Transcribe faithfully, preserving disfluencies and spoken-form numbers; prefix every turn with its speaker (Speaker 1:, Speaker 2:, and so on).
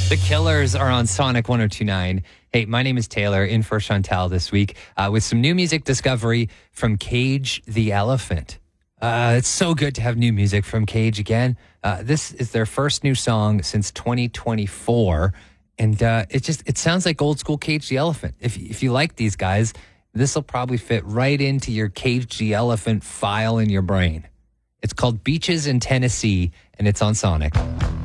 Speaker 1: The Killers are on Sonic one oh two point nine. Hey, my name is Taylor, in for Chantal this week, uh, with some new music discovery from Cage the Elephant. Uh, it's so good to have new music from Cage again. Uh, this is their first new song since twenty twenty-four, and uh, it just it sounds like old school Cage the Elephant. If if you like these guys, this will probably fit right into your Cage the Elephant file in your brain. It's called Beaches in Tennessee, and it's on Sonic.